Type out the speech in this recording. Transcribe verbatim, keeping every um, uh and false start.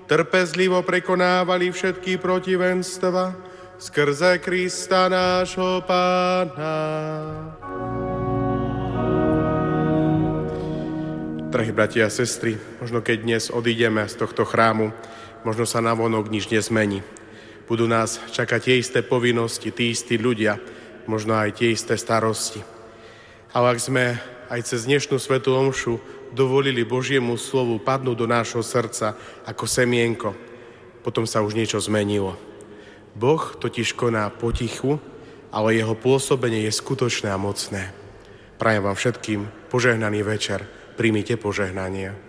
trpezlivo prekonávali všetky protivenstva skrze Krista nášho Pána. Drahí bratia a sestry, možno keď dnes odídeme z tohto chrámu, možno sa navonok nič nezmení. Budú nás čakať tie isté povinnosti, tí istí ľudia, možno aj tie isté starosti. Ale ak sme aj cez dnešnú svätú omšu dovolili Božiemu slovu padnúť do nášho srdca ako semienko, potom sa už niečo zmenilo. Boh totiž koná potichu, ale jeho pôsobenie je skutočné a mocné. Prajem vám všetkým požehnaný večer. Príjmite požehnanie.